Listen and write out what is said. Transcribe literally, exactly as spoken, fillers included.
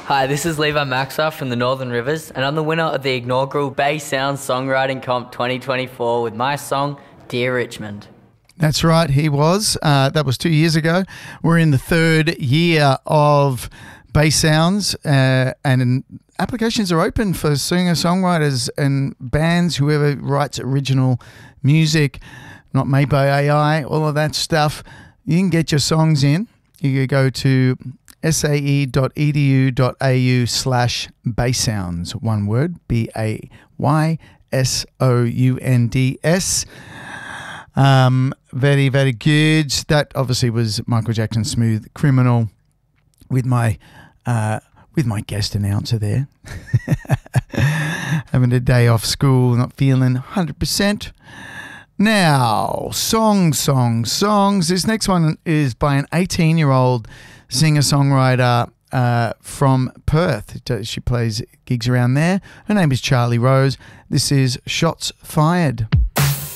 Hi, this is Levi Maxwell from the Northern Rivers, and I'm the winner of the inaugural Bay Sound Songwriting Comp twenty twenty-four with my song, Dear Richmond. That's right, he was. Uh, that was two years ago. We're in the third year of Bay Sounds, uh, and applications are open for singer-songwriters and bands, whoever writes original music, not made by A I, all of that stuff. You can get your songs in. You can go to sae.edu.au slash baysounds, one word, B A Y S O U N D S. Um, very, very good. That obviously was Michael Jackson's Smooth Criminal with my uh, with my guest announcer there. Having a day off school, not feeling one hundred percent. Now, songs, songs, songs. This next one is by an eighteen-year-old singer-songwriter uh, from Perth. She plays gigs around there. Her name is Charlie Rose. This is Shots Fired.